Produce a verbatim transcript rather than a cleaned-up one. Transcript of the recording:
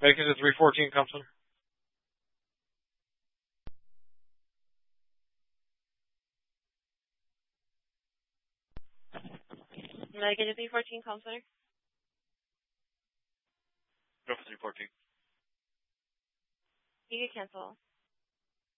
Making it three fourteen, Compton. Megan to three fourteen, Counselor. Go for three fourteen. You can cancel.